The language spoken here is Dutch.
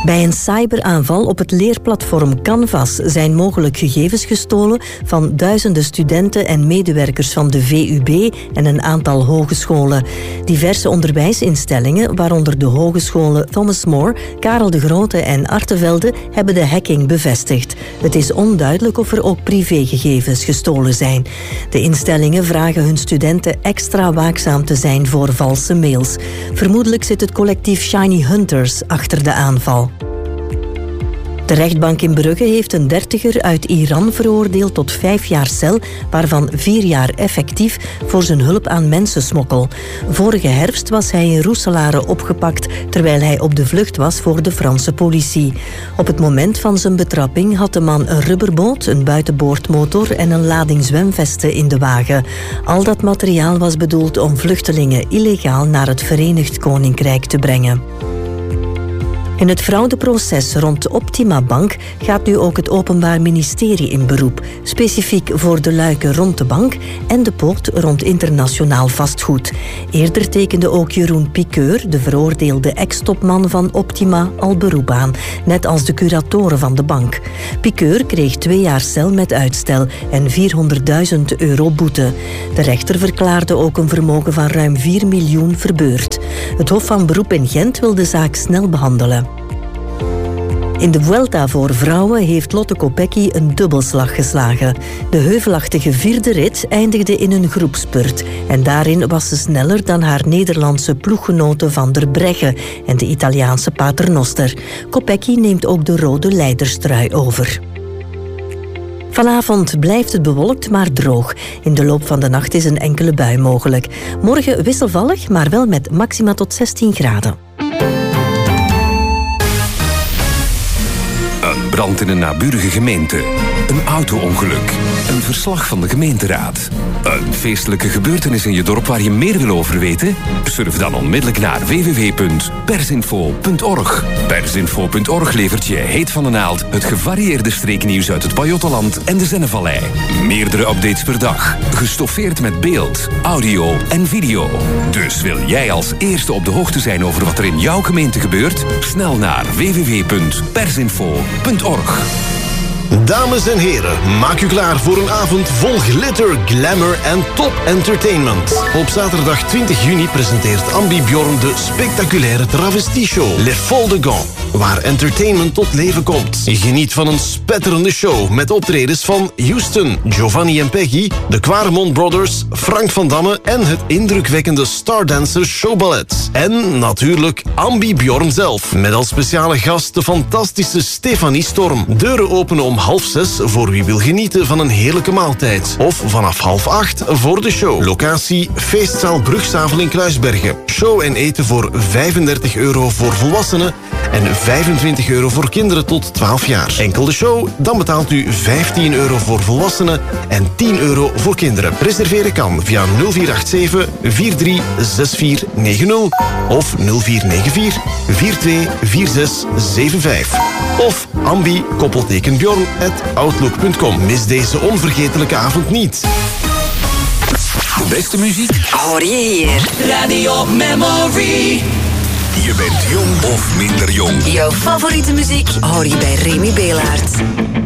Bij een cyberaanval op het leerplatform Canvas zijn mogelijk gegevens gestolen van duizenden studenten en medewerkers van de VUB en een aantal hogescholen. Diverse onderwijsinstellingen, waaronder de hogescholen Thomas More, Karel de Grote en Artevelde, hebben de hacking bevestigd. Het is onduidelijk of er ook privégegevens gestolen zijn. De instellingen vragen hun studenten extra waakzaam te zijn voor valse mails. Vermoedelijk zit het collectief Shiny Hunters achter de aanval. De rechtbank in Brugge heeft een 30er uit Iran veroordeeld tot 5 jaar cel, waarvan 4 jaar effectief voor zijn hulp aan mensensmokkel. Vorige herfst was hij in Roeselare opgepakt, terwijl hij op de vlucht was voor de Franse politie. Op het moment van zijn betrapping had de man een rubberboot, een buitenboordmotor en een lading zwemvesten in de wagen. Al dat materiaal was bedoeld om vluchtelingen illegaal naar het Verenigd Koninkrijk te brengen. In het fraudeproces rond Optima Bank gaat nu ook het Openbaar Ministerie in beroep, specifiek voor de luiken rond de bank en de poort rond internationaal vastgoed. Eerder tekende ook Jeroen Piqueur, de veroordeelde ex-topman van Optima, al beroep aan, net als de curatoren van de bank. Piqueur kreeg 2 jaar cel met uitstel en €400.000 boete. De rechter verklaarde ook een vermogen van ruim 4 miljoen verbeurd. Het Hof van Beroep in Gent wil de zaak snel behandelen. In de Vuelta voor vrouwen heeft Lotte Kopecky een dubbelslag geslagen. De heuvelachtige 4e rit eindigde in een groepspurt. En daarin was ze sneller dan haar Nederlandse ploeggenote Van der Breggen en de Italiaanse Paternoster. Kopecky neemt ook de rode leiderstrui over. Vanavond blijft het bewolkt, maar droog. In de loop van de nacht is een enkele bui mogelijk. Morgen wisselvallig, maar wel met maxima tot 16 graden. Een brand in een naburige gemeente. Een auto-ongeluk. Een verslag van de gemeenteraad. Een feestelijke gebeurtenis in je dorp waar je meer wil over weten? Surf dan onmiddellijk naar www.persinfo.org. Persinfo.org levert je heet van de naald het gevarieerde streeknieuws uit het Pajottenland en de Zennevallei. Meerdere updates per dag. Gestoffeerd met beeld, audio en video. Dus wil jij als eerste op de hoogte zijn over wat er in jouw gemeente gebeurt? Snel naar www.persinfo.org. Dames en heren, maak u klaar voor een avond vol glitter, glamour en top entertainment. Op zaterdag 20 juni presenteert Ambi Bjorn de spectaculaire travestieshow Les Folles de Gand, waar entertainment tot leven komt. Geniet van een spetterende show met optredens van Houston, Giovanni en Peggy, de Quaremont Brothers, Frank van Damme en het indrukwekkende Stardancers Showballet. En natuurlijk Ambi Bjorn zelf, met als speciale gast de fantastische Stefanie Storm. Deuren openen om 5:30 voor wie wil genieten van een heerlijke maaltijd. Of vanaf 7:30 voor de show. Locatie Feestzaal Brugzavel in Kruisbergen. Show en eten voor €35 voor volwassenen en €25 voor kinderen tot 12 jaar. Enkel de show, dan betaalt u €15 voor volwassenen en €10 voor kinderen. Reserveren kan via 0487 436490 of 0494 424675 of ambi-bjorn@outlook.com. Mis deze onvergetelijke avond niet. De beste muziek hoor je hier. Radio Memory. Je bent jong of minder jong. Jouw favoriete muziek hoor je bij Remy Beelaert.